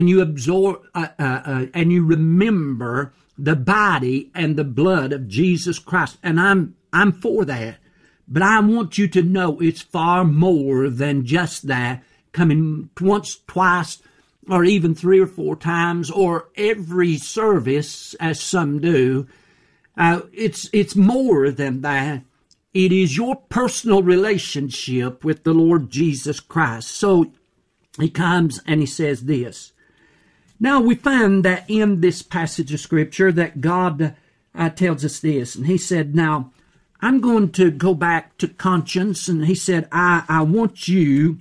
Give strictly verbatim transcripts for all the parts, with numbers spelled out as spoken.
and you absorb uh, uh, uh, and you remember the body and the blood of Jesus Christ. And I'm I'm for that. But I want you to know it's far more than just that, coming once, twice, or even three or four times, or every service, as some do. Uh, it's it's more than that. It is your personal relationship with the Lord Jesus Christ. So he comes and he says this. Now we find that in this passage of Scripture that God uh, tells us this. And he said, now, I'm going to go back to conscience. And he said, I, I want you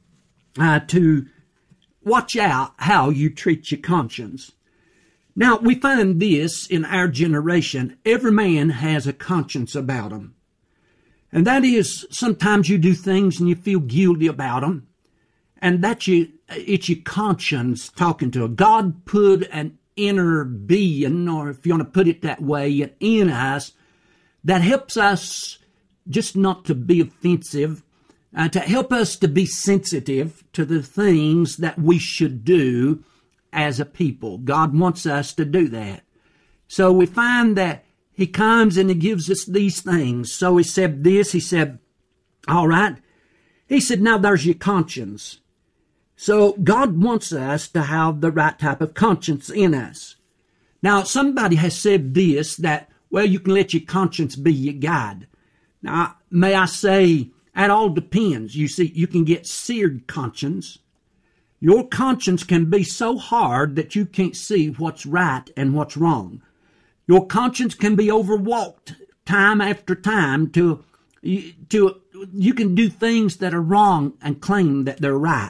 uh, to watch out how you treat your conscience. Now, we find this in our generation. Every man has a conscience about him. And that is, sometimes you do things and you feel guilty about them. And that's you, it's your conscience talking to it. God put an inner being, or if you want to put it that way, in us that helps us just not to be offensive, uh, to help us to be sensitive to the things that we should do as a people. God wants us to do that. So we find that he comes and he gives us these things. So he said this, he said, all right. He said, now there's your conscience. So God wants us to have the right type of conscience in us. Now somebody has said this, that, well, you can let your conscience be your guide. Now, may I say, that all depends. You see, you can get seared conscience. Your conscience can be so hard that you can't see what's right and what's wrong. Your conscience can be overwalked time after time to, to, you can do things that are wrong and claim that they're right.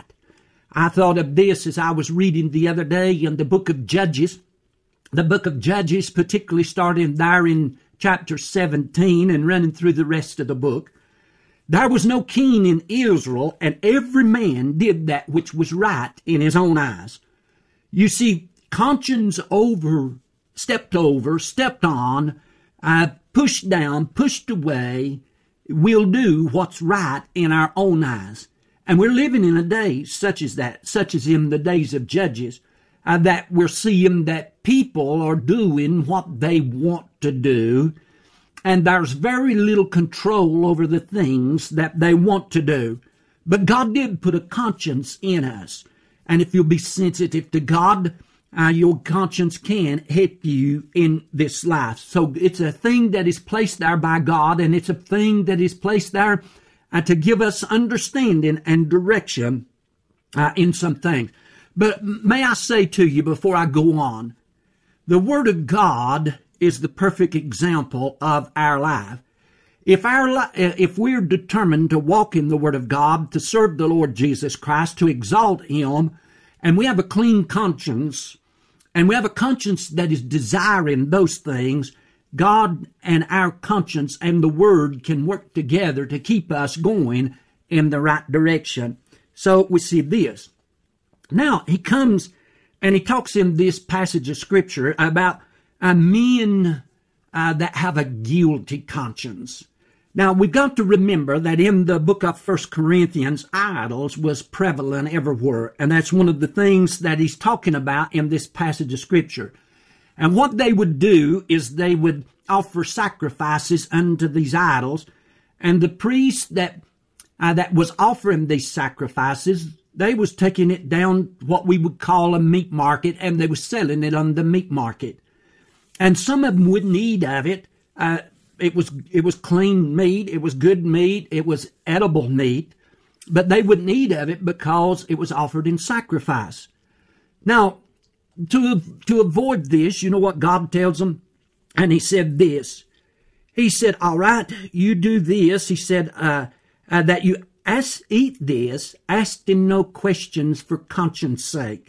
I thought of this as I was reading the other day in the book of Judges. The book of Judges, particularly starting there in chapter seventeen and running through the rest of the book. There was no king in Israel, and every man did that which was right in his own eyes. You see, conscience over, stepped over, stepped on, uh, pushed down, pushed away, we'll do what's right in our own eyes. And we're living in a day such as that, such as in the days of Judges, uh, that we're seeing that people are doing what they want to do, and there's very little control over the things that they want to do. But God did put a conscience in us. And if you'll be sensitive to God, uh, your conscience can help you in this life. So it's a thing that is placed there by God, and it's a thing that is placed there uh, to give us understanding and direction uh, in some things. But may I say to you before I go on, the Word of God is the perfect example of our life. If our li- if we're determined to walk in the Word of God, to serve the Lord Jesus Christ, to exalt Him, and we have a clean conscience, and we have a conscience that is desiring those things, God and our conscience and the Word can work together to keep us going in the right direction. So we see this. Now, he comes and he talks in this passage of Scripture about uh, men uh, that have a guilty conscience. Now, we've got to remember that in the book of First Corinthians, idols was prevalent everywhere. And that's one of the things that he's talking about in this passage of Scripture. And what they would do is they would offer sacrifices unto these idols. And the priest that uh, that was offering these sacrifices, they was taking it down what we would call a meat market, and they was selling it on the meat market. And some of them wouldn't eat of it. Uh, it was it was clean meat. It was good meat. It was edible meat. But they wouldn't eat of it because it was offered in sacrifice. Now, to, to avoid this, you know what God tells them? And he said this. He said, all right, you do this. He said uh, uh, that you Ask, eat this, ask him no questions for conscience sake.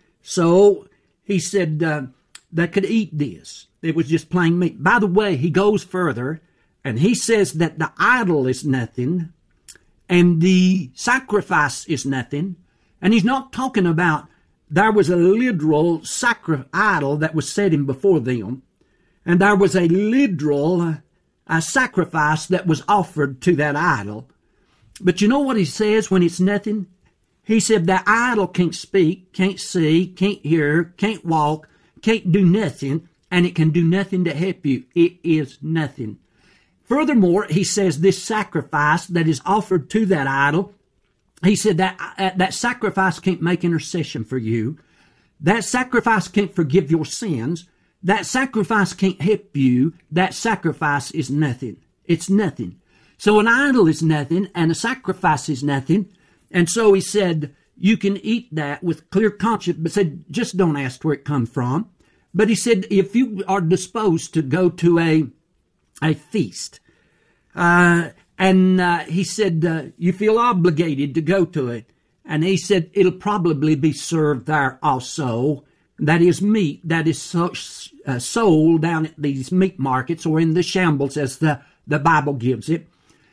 So he said uh, they could eat this. It was just plain meat. By the way, he goes further and he says that the idol is nothing and the sacrifice is nothing. And he's not talking about there was a literal sacri- idol that was setting before them, and there was a literal uh, sacrifice that was offered to that idol. But you know what he says when it's nothing? He said that idol can't speak, can't see, can't hear, can't walk, can't do nothing, and it can do nothing to help you. It is nothing. Furthermore, he says this sacrifice that is offered to that idol, he said that uh, that sacrifice can't make intercession for you. That sacrifice can't forgive your sins. That sacrifice can't help you. That sacrifice is nothing. It's nothing. So an idol is nothing, and a sacrifice is nothing. And so he said, you can eat that with clear conscience, but said, just don't ask where it comes from. But he said, if you are disposed to go to a a feast, uh, and uh, he said, uh, you feel obligated to go to it. And he said, it'll probably be served there also. That is meat that is so, uh, sold down at these meat markets or in the shambles, as the, the Bible gives it.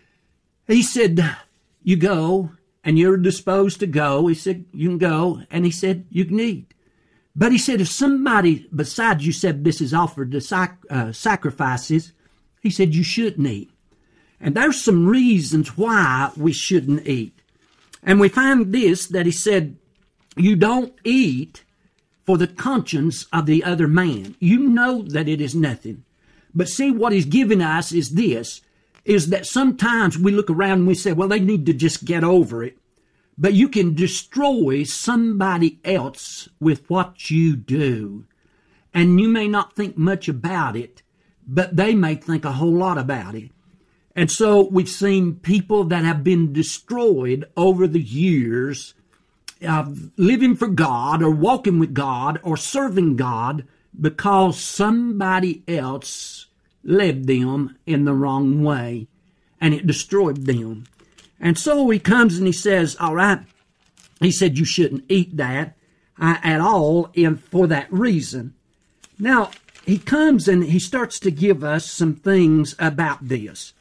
He said, you go, and you're disposed to go. He said, you can go. And he said, you can eat. But he said, if somebody besides you said this is offered to sac- uh, sacrifices, he said, you shouldn't eat. And there's some reasons why we shouldn't eat. And we find this, that he said, you don't eat for the conscience of the other man. You know that it is nothing. But see, what he's giving us is this, is that sometimes we look around and we say, well, they need to just get over it. But you can destroy somebody else with what you do. And you may not think much about it, but they may think a whole lot about it. And so we've seen people that have been destroyed over the years of living for God or walking with God or serving God because somebody else led them in the wrong way, and it destroyed them. And so he comes and he says, all right, he said you shouldn't eat that uh, at all in, for that reason. Now, he comes and he starts to give us some things about this.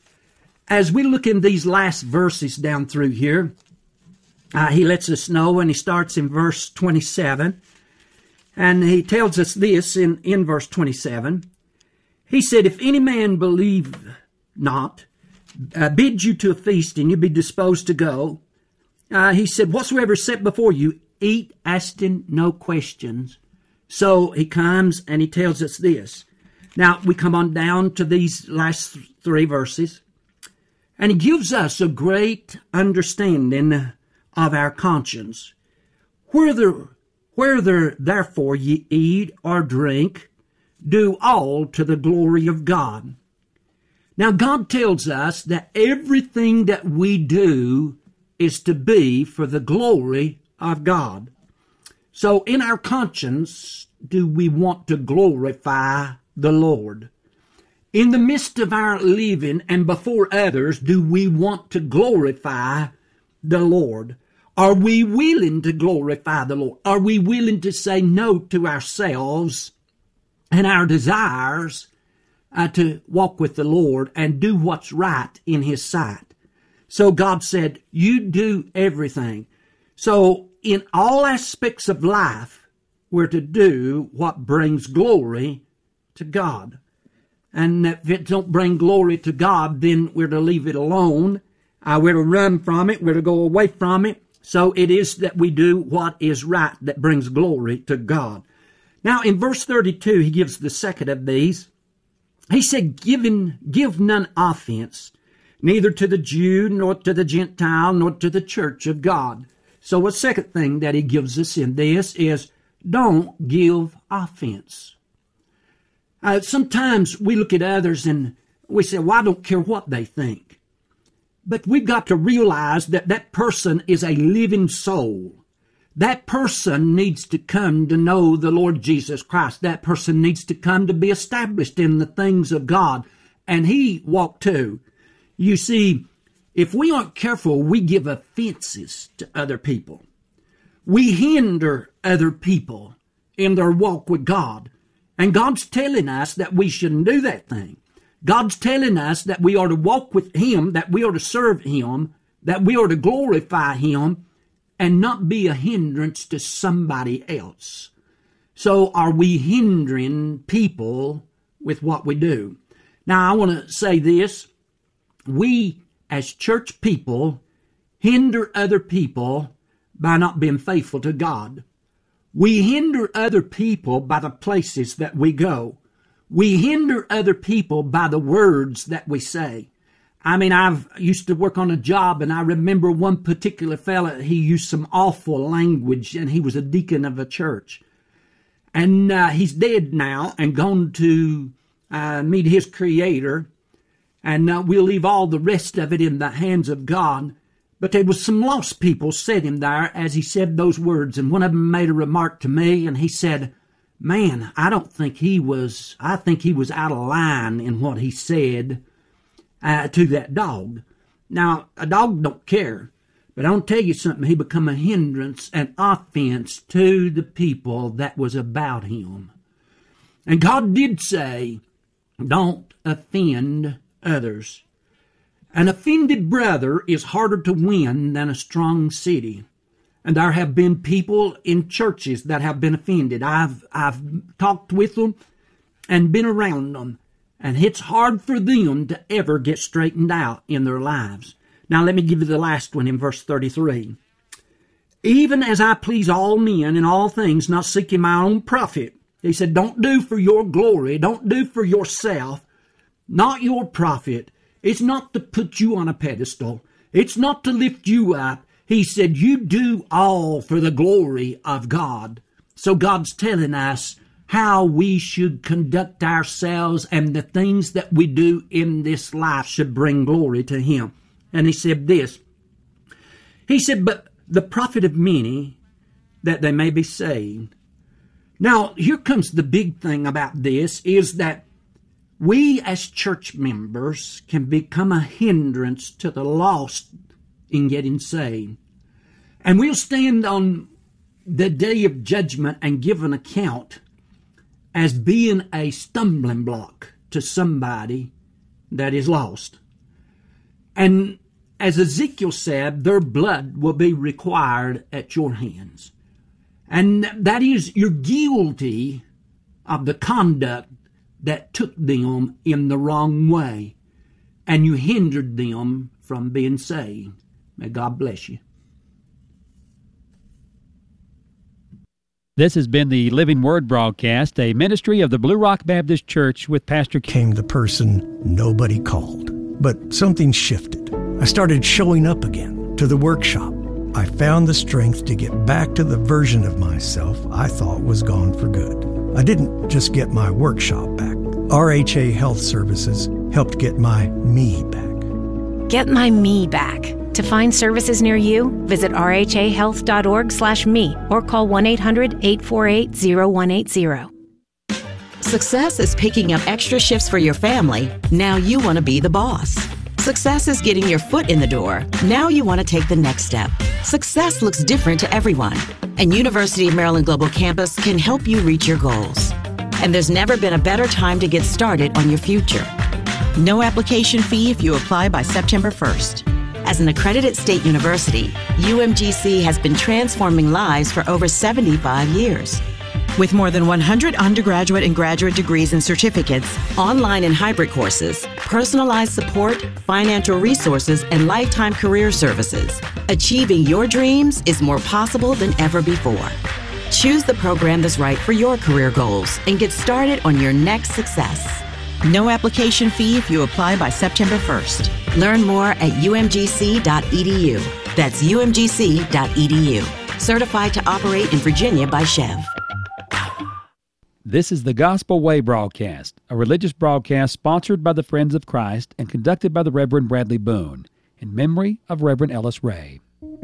As we look in these last verses down through here, uh, he lets us know, and he starts in verse twenty-seven, and he tells us this in, in verse twenty-seven. He said, if any man believe not, uh, bid you to a feast, and you be disposed to go, uh, he said, whatsoever is set before you, eat, asking no questions. So he comes and he tells us this. Now, we come on down to these last th- three verses. And he gives us a great understanding of our conscience. Whether, whether therefore ye eat or drink, do all to the glory of God. Now God tells us that everything that we do is to be for the glory of God. So in our conscience, do we want to glorify the Lord? In the midst of our living and before others, do we want to glorify the Lord? Are we willing to glorify the Lord? Are we willing to say no to ourselves and our desires uh, to walk with the Lord and do what's right in His sight? So God said, you do everything. So in all aspects of life, we're to do what brings glory to God. And if it don't bring glory to God, then we're to leave it alone. Uh, we're to run from it. We're to go away from it. So it is that we do what is right that brings glory to God. Now in verse thirty-two, he gives the second of these. He said, Giving, give none offense, neither to the Jew, nor to the Gentile, nor to the church of God. So a second thing that he gives us in this is, don't give offense. Uh, sometimes we look at others and we say, well, I don't care what they think. But we've got to realize that that person is a living soul. That person needs to come to know the Lord Jesus Christ. That person needs to come to be established in the things of God. And he walked too. You see, if we aren't careful, we give offenses to other people. We hinder other people in their walk with God. And God's telling us that we shouldn't do that thing. God's telling us that we are to walk with Him, that we are to serve Him, that we are to glorify Him, and not be a hindrance to somebody else. So are we hindering people with what we do? Now I want to say this. We as church people hinder other people by not being faithful to God. We hinder other people by the places that we go. We hinder other people by the words that we say. I mean, I've used to work on a job, and I remember one particular fella, he used some awful language, and he was a deacon of a church. And uh, he's dead now and gone to uh, meet his Creator, and uh, we'll leave all the rest of it in the hands of God. But there was some lost people sitting there as he said those words, and one of them made a remark to me, and he said, man, I don't think he was, I think he was out of line in what he said uh, to that dog. Now, a dog don't care, but I'll tell you something, he become a hindrance, an offense to the people that was about him. And God did say, don't offend others. An offended brother is harder to win than a strong city. And there have been people in churches that have been offended. I've I've talked with them and been around them. And it's hard for them to ever get straightened out in their lives. Now let me give you the last one in verse thirty-three. Even as I please all men in all things, not seeking my own profit. He said, don't do for your glory. Don't do for yourself. Not your profit. It's not to put you on a pedestal. It's not to lift you up. He said, you do all for the glory of God. So God's telling us how we should conduct ourselves, and the things that we do in this life should bring glory to Him. And He said this. He said, but the profit of many, that they may be saved. Now, here comes the big thing about this, is that we as church members can become a hindrance to the lost in getting saved. And we'll stand on the day of judgment and give an account as being a stumbling block to somebody that is lost. And as Ezekiel said, their blood will be required at your hands. And that is, you're guilty of the conduct that took them in the wrong way, and you hindered them from being saved. May God bless you. This has been the Living Word broadcast, a ministry of the Blue Rock Baptist Church with Pastor Ken. Came the person nobody called, but something shifted. I started showing up again to the workshop. I found the strength to get back to the version of myself I thought was gone for good. I didn't just get my workshop back. R H A Health Services helped get my me back. Get my me back. To find services near you, visit r h a health dot org slash me or call one eight hundred eight four eight zero one eight zero. Success is picking up extra shifts for your family. Now you want to be the boss. Success is getting your foot in the door. Now you want to take the next step. Success looks different to everyone, and University of Maryland Global Campus can help you reach your goals. And there's never been a better time to get started on your future. No application fee if you apply by September first. As an accredited state university, U M G C has been transforming lives for over seventy-five years. With more than one hundred undergraduate and graduate degrees and certificates, online and hybrid courses, personalized support, financial resources, and lifetime career services, achieving your dreams is more possible than ever before. Choose the program that's right for your career goals and get started on your next success. No application fee if you apply by September first. Learn more at u m g c dot e d u. That's u m g c dot e d u. Certified to operate in Virginia by Chev. This is the Gospel Way broadcast, a religious broadcast sponsored by the Friends of Christ and conducted by the Reverend Bradley Boone, in memory of Reverend Ellis Ray.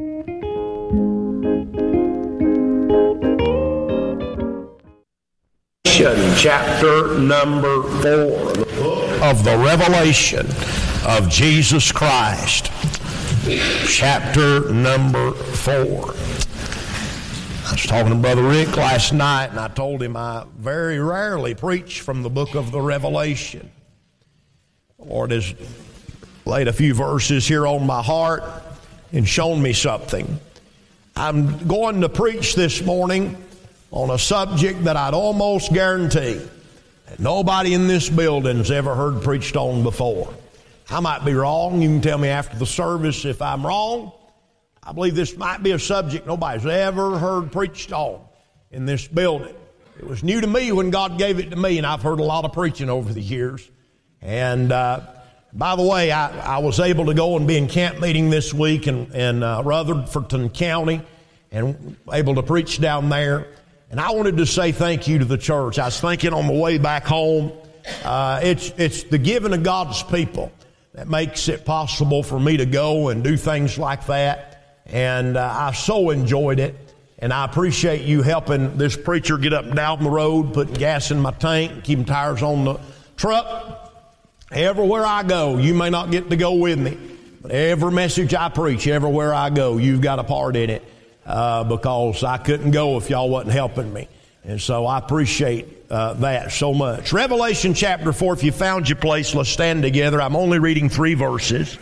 Chapter number four of the Revelation of Jesus Christ. Chapter number four. I was talking to Brother Rick last night, and I told him I very rarely preach from the book of the Revelation. The Lord has laid a few verses here on my heart and shown me something. I'm going to preach this morning on a subject that I'd almost guarantee that nobody in this building has ever heard preached on before. I might be wrong. You can tell me after the service if I'm wrong. I believe this might be a subject nobody's ever heard preached on in this building. It was new to me when God gave it to me, and I've heard a lot of preaching over the years. And uh, by the way, I, I was able to go and be in camp meeting this week in, in uh, Rutherford County and able to preach down there. And I wanted to say thank you to the church. I was thinking on the way back home, uh, it's, it's the giving of God's people that makes it possible for me to go and do things like that. And uh, I so enjoyed it. And I appreciate you helping this preacher get up and down the road, putting gas in my tank, keeping tires on the truck. Everywhere I go, you may not get to go with me, but every message I preach, everywhere I go, you've got a part in it, uh, because I couldn't go if y'all wasn't helping me. And so I appreciate uh, that so much. Revelation chapter four, if you found your place, let's stand together. I'm only reading three verses.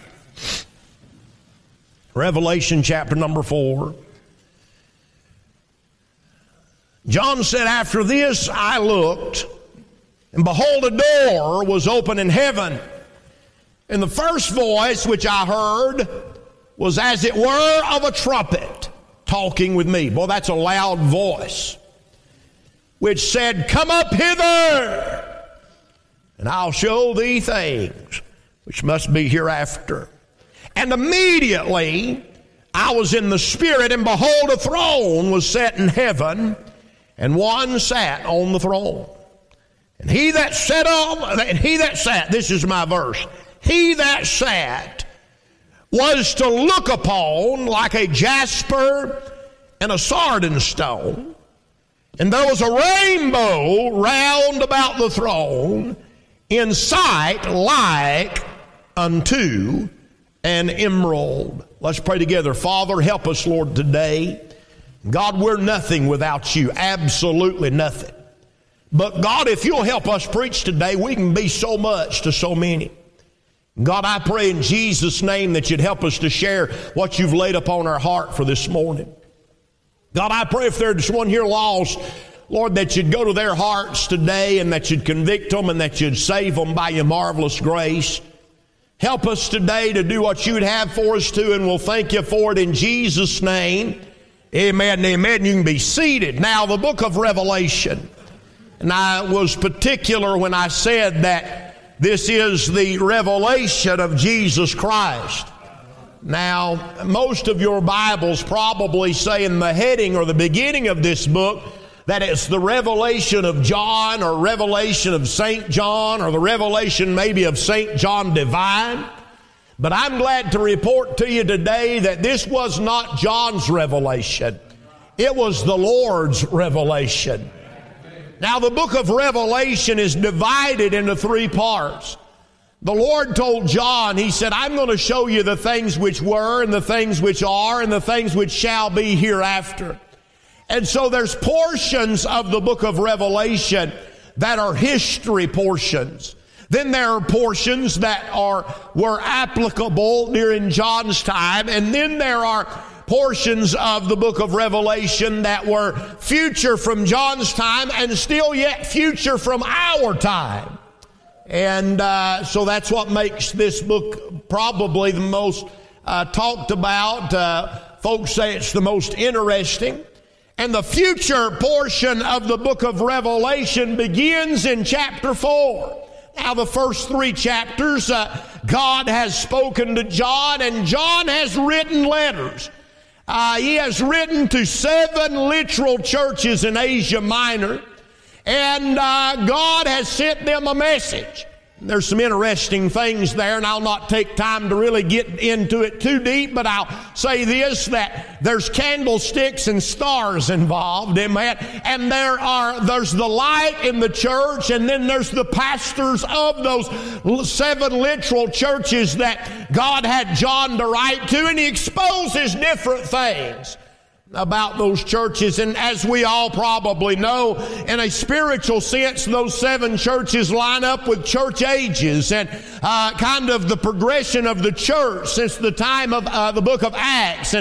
Revelation chapter number four. John said, after this I looked, and behold, a door was open in heaven. And the first voice which I heard was as it were of a trumpet talking with me. Boy, that's a loud voice. Which said, come up hither, and I'll show thee things which must be hereafter. And immediately I was in the Spirit, and behold, a throne was set in heaven, and one sat on the throne. And he that sat on, and he that sat, this is my verse, he that sat was to look upon like a jasper and a sardine stone. And there was a rainbow round about the throne, in sight like unto an emerald. Let's pray together. Father, help us, Lord, today. God, we're nothing without you, absolutely nothing. But God, if you'll help us preach today, we can be so much to so many. God, I pray in Jesus' name that you'd help us to share what you've laid upon our heart for this morning. God, I pray if there's one here lost, Lord, that you'd go to their hearts today and that you'd convict them and that you'd save them by your marvelous grace. Help us today to do what you would have for us to, and we'll thank you for it in Jesus' name. Amen and amen. You can be seated. Now, the book of Revelation. And I was particular when I said that this is the revelation of Jesus Christ. Now, most of your Bibles probably say in the heading or the beginning of this book that it's the revelation of John or revelation of Saint John or the revelation maybe of Saint John Divine. But I'm glad to report to you today that this was not John's revelation. It was the Lord's revelation. Now, the book of Revelation is divided into three parts. The Lord told John, he said, I'm going to show you the things which were and the things which are and the things which shall be hereafter. And so there's portions of the book of Revelation that are history portions. Then there are portions that are were applicable during John's time. And then there are portions of the book of Revelation that were future from John's time and still yet future from our time. And uh, so that's what makes this book probably the most uh, talked about. Uh, folks say it's the most interesting. And the future portion of the book of Revelation begins in chapter four. Now, the first three chapters, uh, God has spoken to John, and John has written letters. Uh, he has written to seven literal churches in Asia Minor, and uh, God has sent them a message. There's some interesting things there, and I'll not take time to really get into it too deep, but I'll say this, that there's candlesticks and stars involved, amen, and there are, there's the light in the church, and then there's the pastors of those seven literal churches that God had John to write to, and he exposes different things about those churches. And as we all probably know, in a spiritual sense, those seven churches line up with church ages and uh, kind of the progression of the church since the time of uh, the book of Acts. And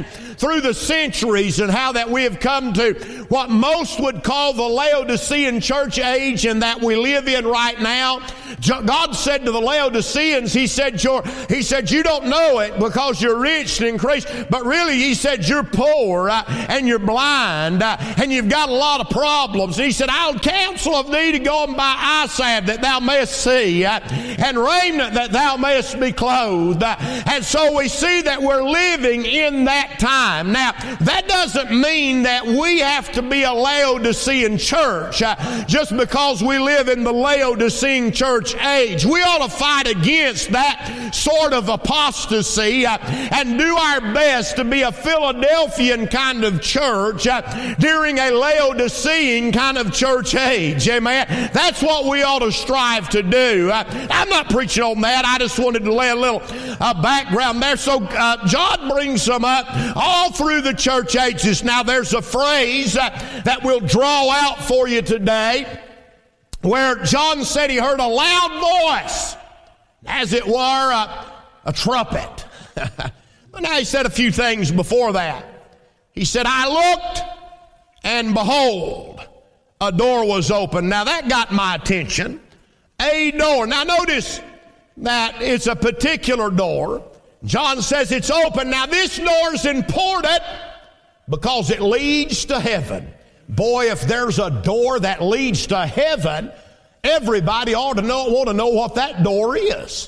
through the centuries and how that we have come to what most would call the Laodicean church age and that we live in right now. God said to the Laodiceans, he said, you're, he said, you don't know it because you're rich and increased, but really he said, you're poor uh, and you're blind uh, and you've got a lot of problems. And he said, I'll counsel of thee to go and buy eye salve that thou mayest see uh, and raiment that thou mayest be clothed. Uh, and so we see that we're living in that time. Now, that doesn't mean that we have to be a Laodicean church uh, just because we live in the Laodicean church age. We ought to fight against that sort of apostasy uh, and do our best to be a Philadelphian kind of church uh, during a Laodicean kind of church age. Amen. That's what we ought to strive to do. Uh, I'm not preaching on that. I just wanted to lay a little uh, background there. So uh, John brings them up all through the church ages. Now there's a phrase uh, that we'll draw out for you today, where John said he heard a loud voice, as it were a, a trumpet. But now he said a few things before that. He said, I looked, and behold, a door was open. Now that got my attention. A door. Now notice that it's a particular door. John says it's open. Now this door is important because it leads to heaven. Boy, if there's a door that leads to heaven, everybody ought to know, want to know what that door is.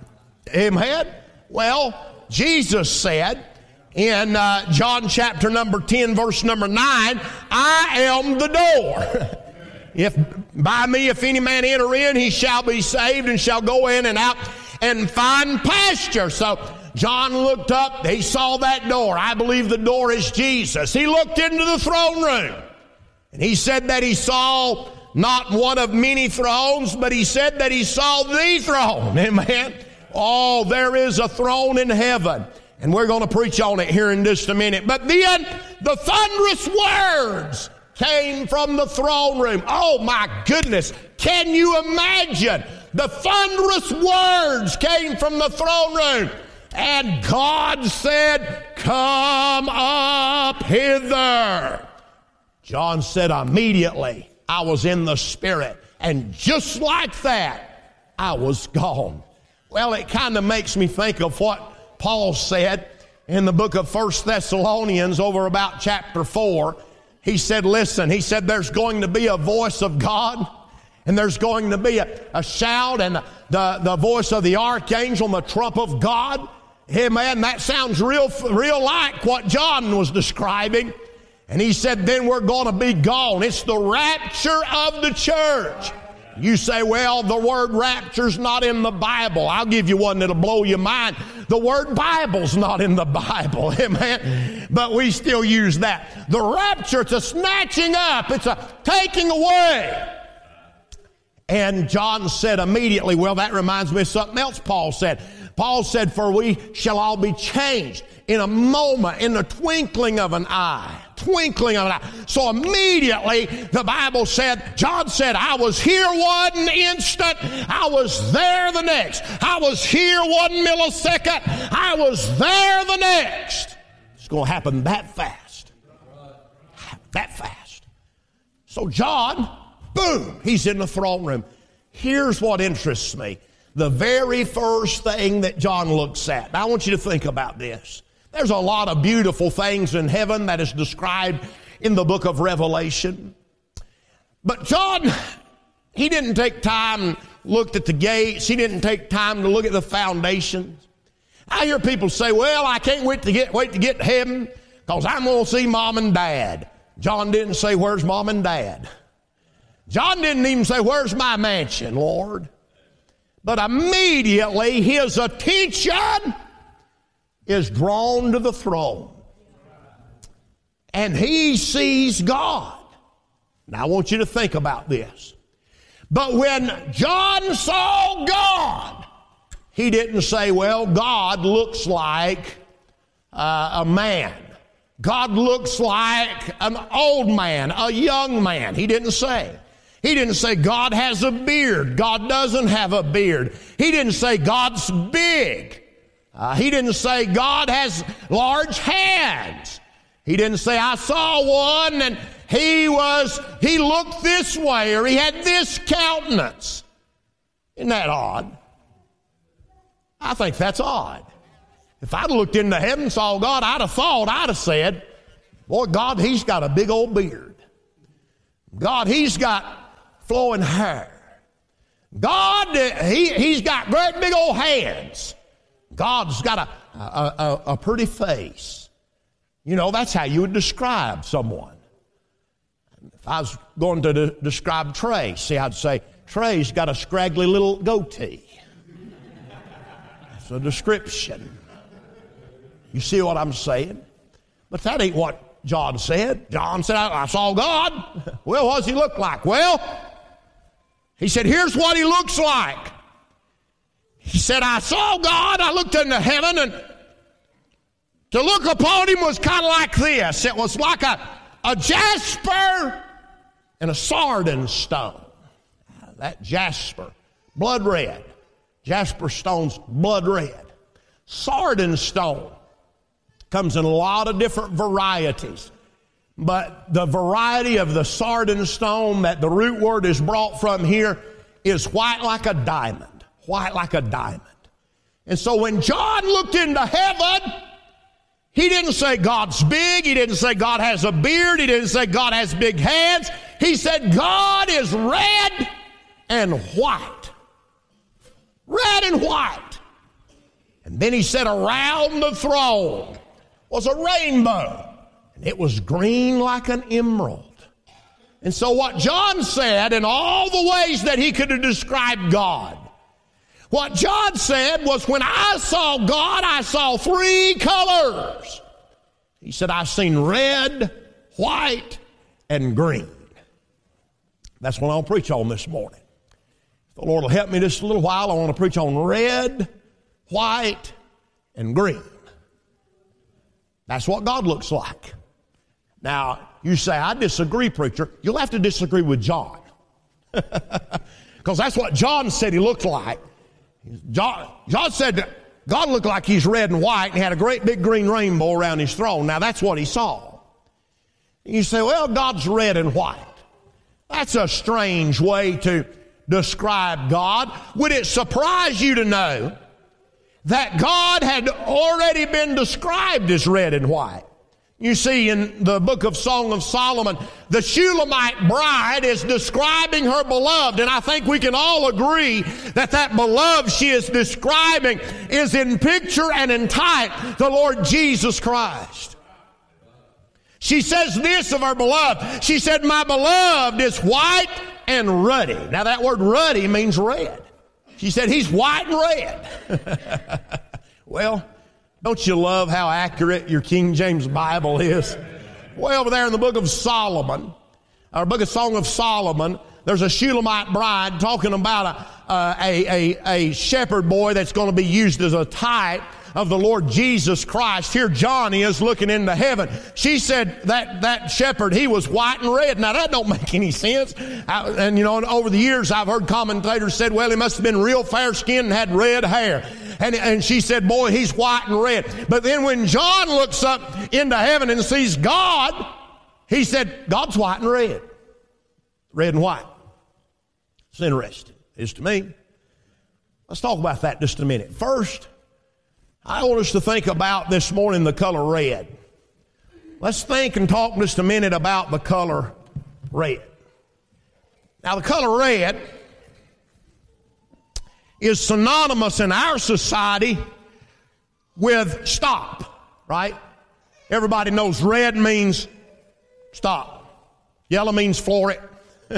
Amen? Well, Jesus said in uh, John chapter number ten, verse number nine, I am the door. If by me, if any man enter in, he shall be saved and shall go in and out and find pasture. So John looked up, he saw that door. I believe the door is Jesus. He looked into the throne room. And he said that he saw not one of many thrones, but he said that he saw the throne. Amen. Oh, there is a throne in heaven. And we're going to preach on it here in just a minute. But then the thunderous words came from the throne room. Oh my goodness. Can you imagine? The thunderous words came from the throne room. And God said, come up hither. John said, immediately I was in the Spirit, and just like that, I was gone. Well, it kind of makes me think of what Paul said in the book of First Thessalonians over about chapter four. He said, listen, he said, there's going to be a voice of God, and there's going to be a, a shout, and the, the voice of the archangel, and the trump of God. Hey, man, that sounds real, real like what John was describing. And he said, then we're going to be gone. It's the rapture of the church. You say, well, the word rapture's not in the Bible. I'll give you one that'll blow your mind. The word Bible's not in the Bible. Amen. But we still use that. The rapture, it's a snatching up. It's a taking away. And John said immediately, well, that reminds me of something else Paul said. Paul said, for we shall all be changed in a moment, in the twinkling of an eye. Twinkling of an eye. So immediately the Bible said, John said, I was here one instant, I was there the next. I was here one millisecond, I was there the next. It's going to happen that fast. That fast. So John, boom, he's in the throne room. Here's what interests me. The very first thing that John looks at. Now I want you to think about this. There's a lot of beautiful things in heaven that is described in the book of Revelation. But John, he didn't take time and looked at the gates. He didn't take time to look at the foundations. I hear people say, well, I can't wait to get, wait to get to heaven because I'm going to see mom and dad. John didn't say, where's mom and dad? John didn't even say, where's my mansion, Lord? But immediately his attention is drawn to the throne. And he sees God. Now I want you to think about this. But when John saw God, he didn't say, well, God looks like uh, a man. God looks like an old man, a young man. He didn't say. He didn't say God has a beard. God doesn't have a beard. He didn't say God's big. Uh, he didn't say God has large hands. He didn't say, I saw one and he was, he looked this way or he had this countenance. Isn't that odd? I think that's odd. If I'd looked into heaven and saw God, I'd have thought, I'd have said, boy, God, he's got a big old beard. God, he's got flowing hair. God, he, he's got great big old hands. God's got a, a, a, a pretty face. You know, that's how you would describe someone. If I was going to de- describe Tracy, I'd say, Trey's got a scraggly little goatee. That's a description. You see what I'm saying? But that ain't what John said. John said, I, I saw God. Well, what does he look like? Well, he said, here's what he looks like. He said, I saw God. I looked into heaven, and to look upon him was kind of like this. It was like a, a jasper and a sardine stone. That jasper, blood red. Jasper stone's blood red. Sardine stone comes in a lot of different varieties. But the variety of the sardine stone that the root word is brought from here is white like a diamond. White like a diamond. And so when John looked into heaven, he didn't say God's big. He didn't say God has a beard. He didn't say God has big hands. He said God is red and white. Red and white. And then he said around the throne was a rainbow. And it was green like an emerald. And so what John said in all the ways that he could have described God, what John said was, when I saw God, I saw three colors. He said, I've seen red, white, and green. That's what I'll preach on this morning. If the Lord will help me just a little while, I want to preach on red, white, and green. That's what God looks like. Now, you say, I disagree, preacher. You'll have to disagree with John. Because that's what John said he looked like. John, John said that God looked like he's red and white, and he had a great big green rainbow around his throne. Now, that's what he saw. And you say, well, God's red and white. That's a strange way to describe God. Would it surprise you to know that God had already been described as red and white? You see, in the book of Song of Solomon, the Shulamite bride is describing her beloved, and I think we can all agree that that beloved she is describing is in picture and in type the Lord Jesus Christ. She says this of her beloved. She said, my beloved is white and ruddy. Now that word ruddy means red. She said, he's white and red. Well, don't you love how accurate your King James Bible is? Way over there in the book of Solomon, or book of Song of Solomon, there's a Shulamite bride talking about a, uh, a, a, a shepherd boy that's going to be used as a type of the Lord Jesus Christ. Here John is looking into heaven. She said that that shepherd, he was white and red. Now that don't make any sense. I, and you know, over the years I've heard commentators said, well, he must have been real fair skinned and had red hair. And, and she said, boy, he's white and red. But then when John looks up into heaven and sees God, he said, God's white and red. Red and white. It's interesting. It is to me. Let's talk about that just a minute. First, I want us to think about this morning the color red. Let's think and talk just a minute about the color red. Now, the color red is synonymous in our society with stop, right? Everybody knows red means stop. Yellow means floor it.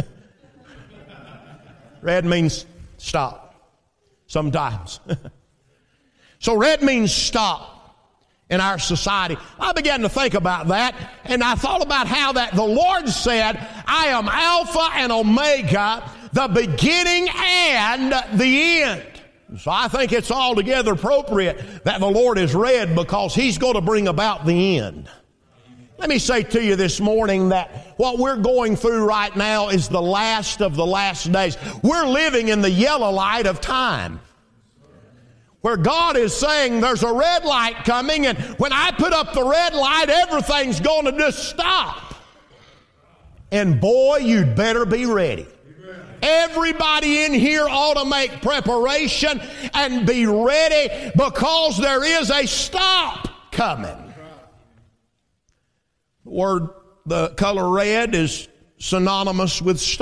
Red means stop sometimes. So red means stop in our society. I began to think about that, and I thought about how that the Lord said, I am Alpha and Omega, the beginning and the end. So I think it's altogether appropriate that the Lord is red, because he's going to bring about the end. Let me say to you this morning that what we're going through right now is the last of the last days. We're living in the yellow light of time. where God is saying there's a red light coming, and when I put up the red light, everything's going to just stop. And boy, you'd better be ready. Everybody in here ought to make preparation and be ready, because there is a stop coming. The word, the color red is synonymous with stop.